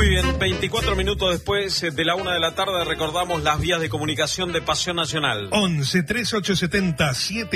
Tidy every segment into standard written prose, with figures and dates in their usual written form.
Muy bien, 24 minutos después de la 1 de la tarde recordamos las vías de comunicación de Pasión Nacional. 11 3870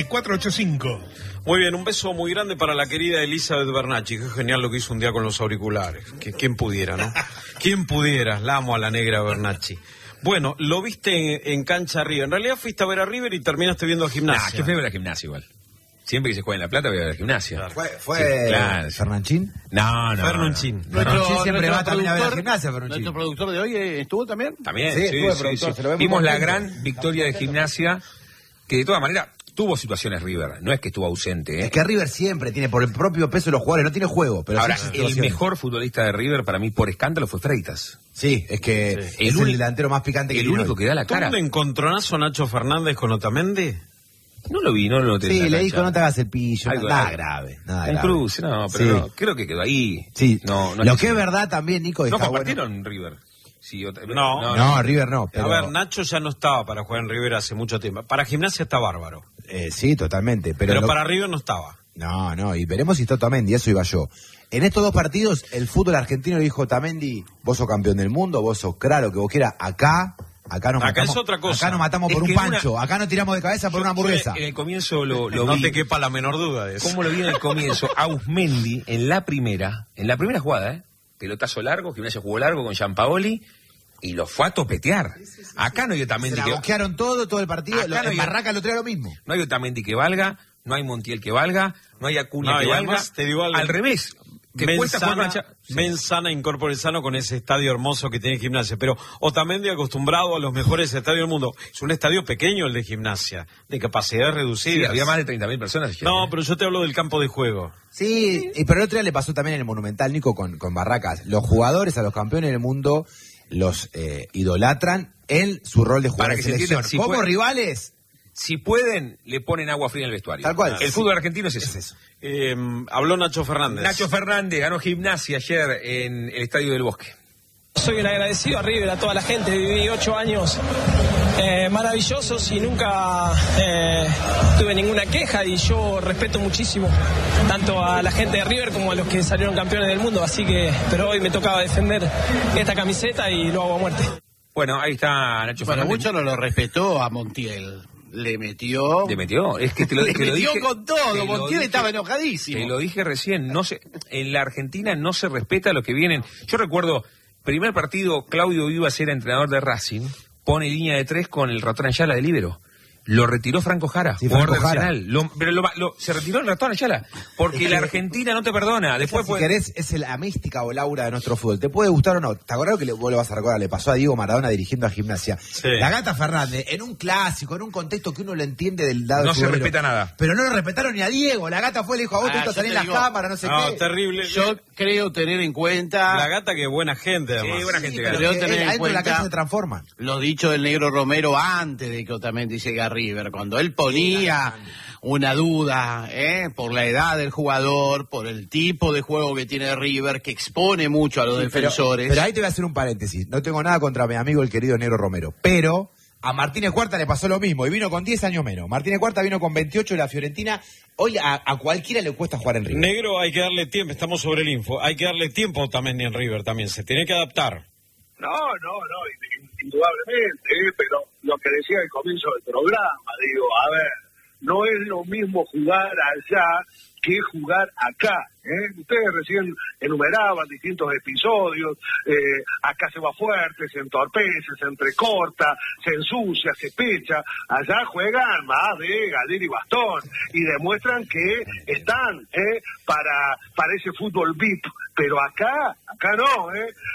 7485. Muy bien, un beso muy grande para la querida Elizabeth Bernacchi. Qué genial lo que hizo un día con los auriculares. ¿Quién pudiera, no? ¿Quién pudiera? La amo a la negra Bernacchi. Bueno, lo viste en cancha River. En realidad fuiste a ver a River y terminaste viendo a Gimnasia. Que fui a ver a Gimnasia igual. Siempre que se juega en La Plata voy a ver a Gimnasia. Claro. ¿Fue Sí, claro. Fernanchín? No. Fernanchín. Fernanchín siempre va también a ver a Gimnasia, Fernanchín. ¿Nuestro productor de hoy estuvo también? También, Sí, estuvo de productor, se lo ve muy Vimos la contento. gran victoria de Gimnasia, que de todas maneras tuvo situaciones River, no es que estuvo ausente. Es que River siempre tiene, por el propio peso de los jugadores, no tiene juego, pero Ahora, sí el situaciones. mejor futbolista de River para mí por escándalo fue Freitas. Sí, es que Sí. es el delantero más picante que El tiene único hoy. que da la ¿Tuvo cara. un encontronazo Nacho Fernández con Otamendi? No lo vi, no lo noté. en Sí, la le cancha. dijo no te hagas el pillo, Algo nada grave. grave, nada Un grave. cruce, no, pero Sí. no, creo que quedó ahí. Sí, No, lo que es verdad también, Nico, No está compartieron River. Sí, No. No, River no. Pero, A ver, Nacho ya no estaba para jugar en River hace mucho tiempo. Para Gimnasia está bárbaro. sí, totalmente. Pero lo- para River no estaba. No, y veremos si está Otamendi, eso iba yo. En estos dos partidos, el fútbol argentino le dijo Otamendi, vos sos campeón del mundo, vos sos lo que vos quieras, acá nos Acá matamos. es otra cosa. Acá nos matamos por Es un que pancho, acá nos tiramos de cabeza por una hamburguesa. En el comienzo lo No vi. te quepa la menor duda de eso. ¿Cómo lo vi en el comienzo? Ausmendi en la primera jugada, pelotazo largo, Gimnasia jugó largo con Gianpaoli y lo fue a topetear. Acá no hay Se Otamendi la que boquearon todo el partido, Acá no en hay- Barraca lo trae lo mismo. no hay Otamendi que valga, no hay Montiel que valga, no hay Acuña No, que y valga. además te digo algo. Al revés, que cuesta jugar con la Mensana incorpore sano con ese estadio hermoso que tiene Gimnasia. Pero Otamendi acostumbrado a los mejores estadios del mundo. Es un estadio pequeño el de Gimnasia, de capacidad reducida. Sí, había más de 30.000 personas. No, pero yo te hablo del campo de juego. Sí, pero el otro día le pasó también en el Monumental, Nico, con Barracas. Los jugadores a los campeones del mundo los idolatran en su rol de jugador Para de que se selección. entienda, si Como puede- rivales, Si pueden, le ponen agua fría en el vestuario. Tal cual. El fútbol argentino es eso. Habló Nacho Fernández. Nacho Fernández ganó Gimnasia ayer en el Estadio del Bosque. Soy un agradecido a River, a toda la gente. Viví 8 años maravillosos y nunca tuve ninguna queja, y yo respeto muchísimo tanto a la gente de River como a los que salieron campeones del mundo, así que, pero hoy me tocaba defender esta camiseta y lo hago a muerte. Bueno, ahí está Nacho Bueno, Fernández. mucho no lo respetó a Montiel. Le metió. ¿Le metió? Es que te lo, Le te lo metió dije. con te todo. lo Montiel dije- estaba enojadísimo. Te lo dije recién. En la Argentina no se respeta lo que vienen. Yo recuerdo, primer partido, Claudio Vivas era entrenador de Racing, pone línea de 3 con el ratón Ayala de líbero. Lo retiró Franco Jara, Sí, jugador Franco de Jara. Arsenal. Pero se retiró el ratón Ayala, porque la Argentina no te perdona. Después si fue... querés, es la mística o el aura de nuestro fútbol. ¿Te puede gustar o no? ¿Te acordás que vos lo vas a recordar? Le pasó a Diego Maradona dirigiendo a Gimnasia. Sí. La Gata Fernández, en un clásico, en un contexto que uno lo entiende del lado No se futbolero. respeta nada. Pero no lo respetaron ni a Diego. La Gata fue y le dijo, a vos te gusta yo salir te en las digo- cámaras, no sé No, qué. terrible. Yo creo tener en cuenta La Gata que buena gente, además. Sí, buena gente. Pero Creo que tener en adentro de la cuenta- cancha se transforman. los dichos del Negro Romero antes de que Otamendi llegue a River, cuando él ponía una duda por la edad del jugador, por el tipo de juego que tiene River, que expone mucho a los defensores. Pero ahí te voy a hacer un paréntesis. No tengo nada contra mi amigo el querido Negro Romero. Pero a Martínez Cuarta le pasó lo mismo y vino con 10 años menos. Martínez Cuarta vino con 28 de la Fiorentina. Hoy a cualquiera le cuesta jugar en River. Negro, hay que darle tiempo, estamos sobre el info. Hay que darle tiempo a Otamendi en River también, se tiene que adaptar. No, indudablemente, pero lo que decía al comienzo del programa, digo, a ver, no es lo mismo jugar allá que jugar acá. Ustedes recién enumeraban distintos episodios, acá se va fuerte, se entorpece, se entrecorta, se ensucia, se pecha, allá juegan más de galera y bastón y demuestran que están para ese fútbol VIP, pero acá no,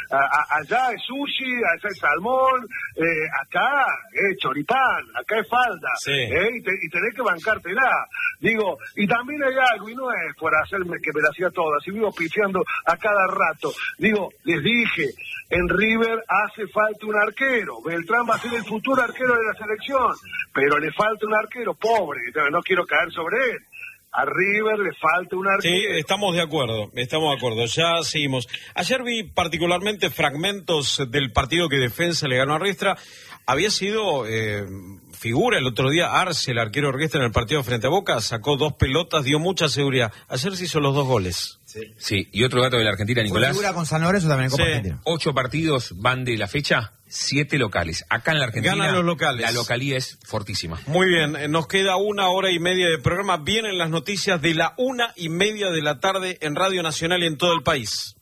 allá es sushi, allá es salmón, acá es choripán, acá es falda, Sí. y tenés que bancártela. Digo, y también hay algo, y no es por hacerme que me la hacía todas, y vivo picheando a cada rato. Digo, les dije, en River hace falta un arquero. Beltrán va a ser el futuro arquero de la selección, pero le falta un arquero pobre, no quiero caer sobre él. A River le falta un arquero. Sí, estamos de acuerdo. Ya seguimos. Ayer vi particularmente fragmentos del partido que Defensa le ganó a Riestra. Había sido figura el otro día Arce, el arquero de Riestra, en el partido frente a Boca. Sacó 2 pelotas, dio mucha seguridad. Ayer se hizo los 2 goles. Sí, y otro dato de la Argentina, Nicolás. Figura con San Lorenzo también en Copa Argentina. 8 partidos van de la fecha, 7 locales. Acá en la Argentina ganan los locales. La localía es fortísima. Muy bien, nos queda 1 hora y media de programa. Vienen las noticias de la 1:30 de la tarde en Radio Nacional y en todo el país.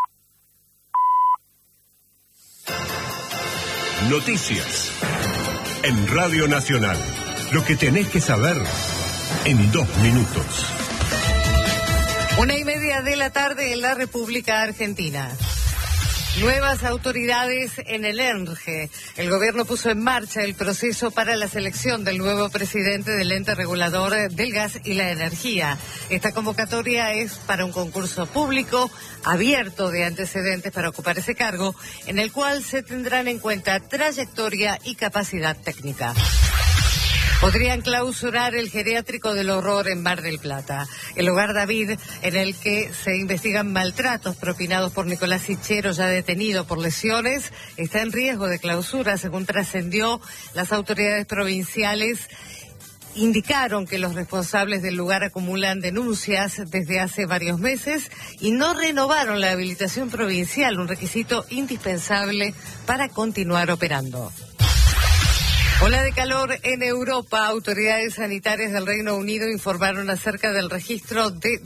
Noticias en Radio Nacional. Lo que tenés que saber en 2 minutos. 1:30 de la tarde en la República Argentina. Nuevas autoridades en el ENRGE. El gobierno puso en marcha el proceso para la selección del nuevo presidente del ente regulador del gas y la energía. Esta convocatoria es para un concurso público abierto de antecedentes para ocupar ese cargo, en el cual se tendrán en cuenta trayectoria y capacidad técnica. Podrían clausurar el geriátrico del horror en Mar del Plata. El hogar David, en el que se investigan maltratos propinados por Nicolás Sichero, ya detenido por lesiones, está en riesgo de clausura, según trascendió. Las autoridades provinciales indicaron que los responsables del lugar acumulan denuncias desde hace varios meses y no renovaron la habilitación provincial, un requisito indispensable para continuar operando. Ola de calor en Europa. Autoridades sanitarias del Reino Unido informaron acerca del registro de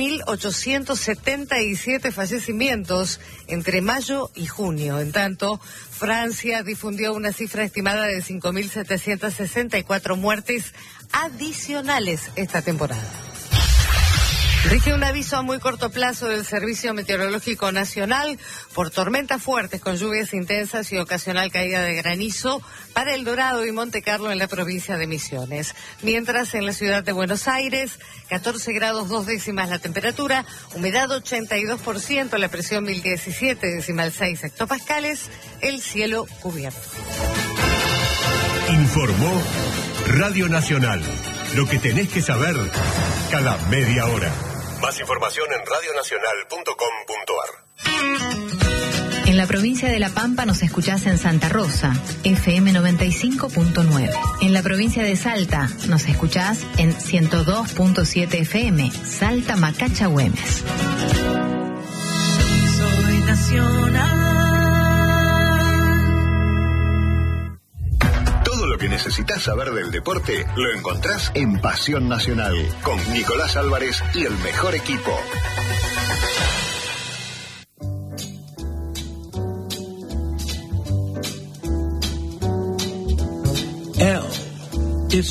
2.877 fallecimientos entre mayo y junio. En tanto, Francia difundió una cifra estimada de 5.764 muertes adicionales esta temporada. Rige un aviso a muy corto plazo del Servicio Meteorológico Nacional por tormentas fuertes con lluvias intensas y ocasional caída de granizo para El Dorado y Monte Carlo en la provincia de Misiones. Mientras en la ciudad de Buenos Aires, 14 grados 2 décimas la temperatura, humedad 82%, la presión 1017,6 hectopascales, el cielo cubierto. Informó Radio Nacional. Lo que tenés que saber cada media hora. Más información en radionacional.com.ar. En la provincia de La Pampa nos escuchás en Santa Rosa, FM 95.9. En la provincia de Salta nos escuchás en 102.7 FM, Salta Macacha Güemes. Soy nacional. Todo lo que necesitas saber del deporte lo encontrás en Pasión Nacional con Nicolás Álvarez y el mejor equipo.